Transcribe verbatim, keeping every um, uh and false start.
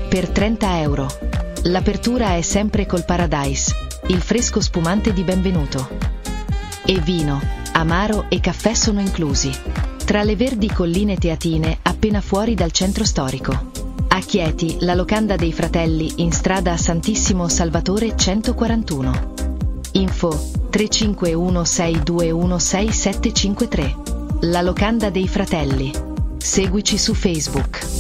per trenta euro. L'apertura è sempre col Paradise, il fresco spumante di benvenuto. E vino, amaro e caffè sono inclusi. Tra le verdi colline teatine appena fuori dal centro storico. A Chieti, la locanda dei Fratelli in strada a Santissimo Salvatore centoquarantuno. Info tre cinque uno sei due uno sei sette cinque tre. La locanda dei Fratelli. Seguici su Facebook.